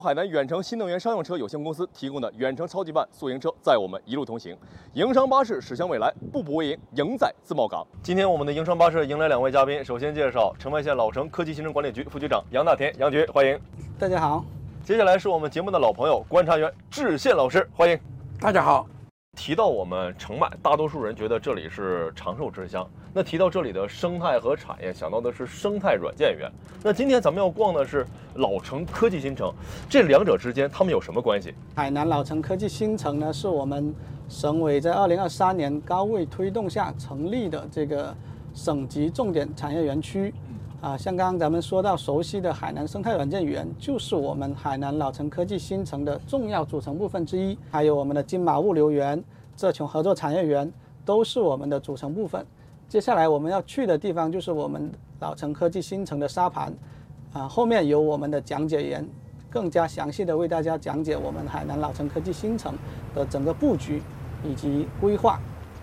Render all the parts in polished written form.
海南远程新能源商用车有限公司提供的远程超级版宿营车，载我们一路同行。营商巴士驶向未来，步步为营，赢在自贸港。今天我们的营商巴士迎来2位嘉宾，首先介绍澄迈县老城科技新城管理局副局长杨大田，杨局欢迎。 大家好。 接下来是我们节目的老朋友观察员智宪老师，欢迎。 大家好。 提到我们澄迈，大多数人觉得这里是长寿之乡。那提到这里的生态和产业，想到的是生态软件园。那今天咱们要逛的是老城科技新城，这两者之间它们有什么关系？ 海南老城科技新城呢，是我们省委在2023年高位推动下成立的这个省级重点产业园区。像刚刚咱们说到熟悉的海南生态软件园，就是我们海南老城科技新城的重要组成部分之一。还有我们的金马物流园、浙琼合作产业园，都是我们的组成部分。接下来我们要去的地方就是我们老城科技新城的沙盘，后面有我们的讲解员更加详细的为大家讲解我们海南老城科技新城的整个布局以及规划。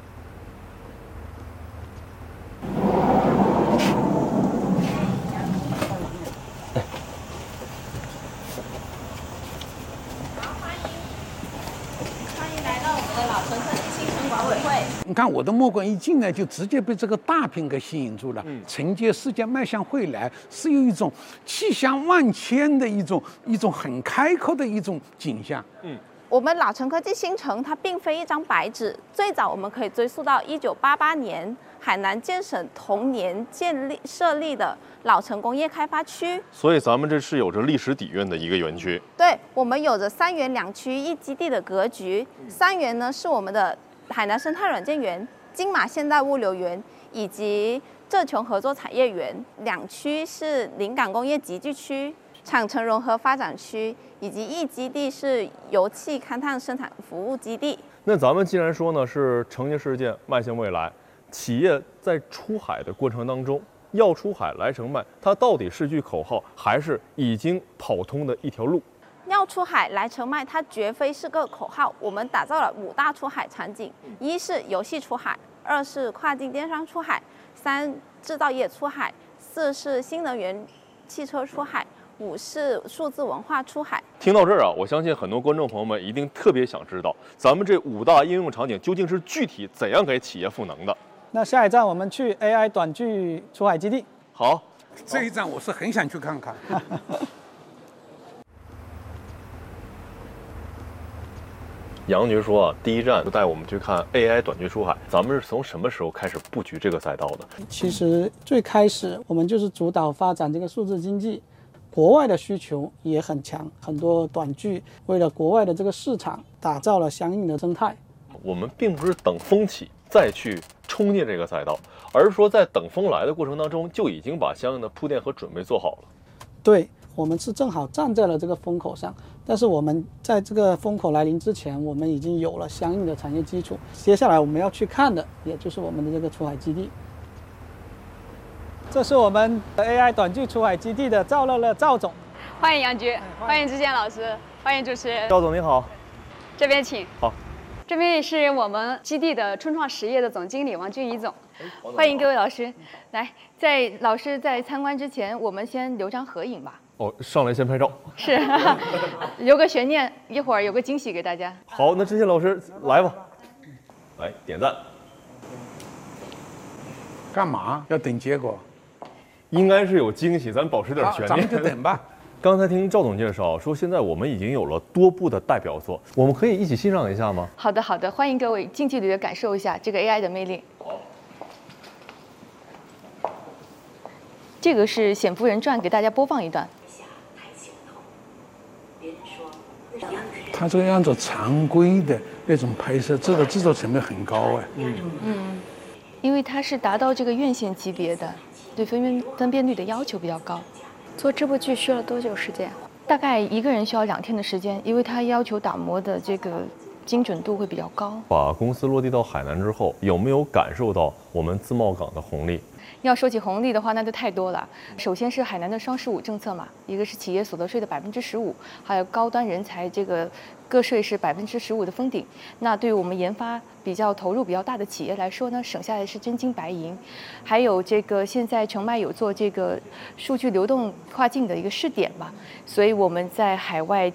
你看我的目光一进来，就直接被这个大屏给吸引住了。承接世界迈向未来，是有一种气象万千的一种很开阔的一种景象。 我们老城科技新城它并非一张白纸，最早我们可以追溯到1988年海南建省同年设立的老城工业开发区。 所以咱们这是有着历史底蕴的一个园区。 对，我们有着3园2区1基地的格局。3园呢是我们的海南生态软件园、金马现代物流园以及浙琼合作产业园，2区是临港工业集聚区、厂城融合发展区，以及1基地是油气勘探生产服务基地。 那咱们既然说呢是承接世界迈向未来，企业在出海的过程当中，要出海来澄迈，它到底是句口号，还是已经跑通的一条路？ 要出海来澄迈，它绝非是个口号。我们打造了5大出海场景：一是游戏出海，2是跨境电商出海，3制造业出海，4是新能源汽车出海，5是数字文化出海。 听到这儿我相信很多观众朋友们一定特别想知道，咱们这5大应用场景究竟是具体怎样给企业赋能的。 那下一站我们去 AI 短剧出海基地。 好， 这一站我是很想去看看。 杨局说第一站就带我们去看 AI 短剧出海，咱们是从什么时候开始布局这个赛道的？ 其实最开始我们就是主导发展这个数字经济，国外的需求也很强，很多短剧为了国外的这个市场打造了相应的生态。 我们并不是等风起再去冲进这个赛道，而是说在等风来的过程当中就已经把相应的铺垫和准备做好了。 对，我们是正好站在了这个风口上，但是我们在这个风口来临之前，我们已经有了相应的产业基础。接下来我们要去看的，也就是我们的这个出海基地。这是我们 AI 短剧出海基地的赵乐乐赵总。 欢迎杨局，欢迎智宪老师，欢迎主持人。 赵总你好。 这边请。 好。 这边是我们基地的春创实业的总经理王俊一总，欢迎各位老师。来，在老师在参观之前，我们先留张合影吧。 上来先拍照。 是，留个悬念，一会儿有个惊喜给大家。 好，那智宪老师来吧，来点赞。 干嘛要等结果？ 应该是有惊喜，咱保持点悬念。 咱们就等吧。 刚才听赵总介绍说，现在我们已经有了多部的代表作，我们可以一起欣赏一下吗？ 好的，好的，欢迎各位近距离的感受一下这个 AI 的魅力。 好， 这个是《显夫人传》，给大家播放一段。 他这个按照常规的那种拍摄，这个制作成本很高因为它是达到这个院线级别的，对分辨率的要求比较高。 做这部剧需要多久时间？ 大概1个人需要2天的时间，因为它要求打磨的这个精准度会比较高。 把公司落地到海南之后，有没有感受到我们自贸港的红利？ 要说起红利的话，那就太多了。首先是海南的双15政策嘛，一个是企业所得税的15%，还有高端人才这个个税是15%的封顶。那对于我们研发比较投入比较大的企业来说呢，省下来是真金白银。还有这个现在澄迈有做这个数据流动跨境的一个试点嘛，所以我们在海外